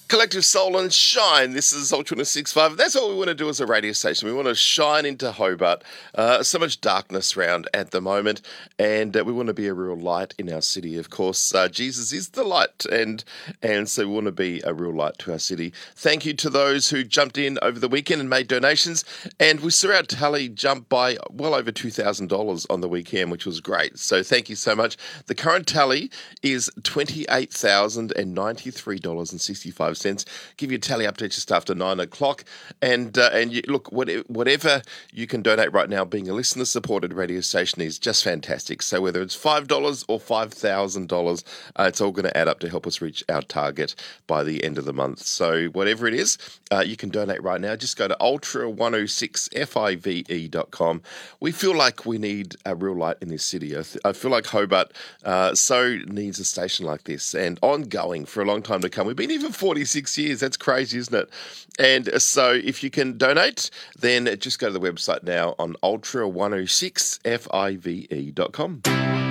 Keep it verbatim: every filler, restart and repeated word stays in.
Collective Soul and Shine. This is Ultra one oh six point five. That's what we want to do as a radio station. We want to shine into Hobart. Uh, so much darkness around at the moment, and uh, we want to be a real light in our city. Of course, uh, Jesus is the light, and and so we want to be a real light to our city. Thank you to those who jumped in over the weekend and made donations, and we saw our tally jump by well over two thousand dollars on the weekend, which was great. So thank you so much. The current tally is twenty-eight thousand ninety-three dollars and sixty-five cents. Give you a tally update just after nine o'clock. And uh, and you, look, whatever, whatever you can donate right now, being a listener-supported radio station is just fantastic. So whether it's five dollars or five thousand dollars, uh, it's all going to add up to help us reach our target by the end of the month. So whatever it is, uh, you can donate right now. Just go to ultra one oh six five dot com. We feel like we need a real light in this city. I, th- I feel like Hobart uh, so needs a station like this, and ongoing for a long time to come. We've been here for forty-six years. That's crazy, isn't it? And so if you can donate, then just go to the website now on ultra one oh six five dot com.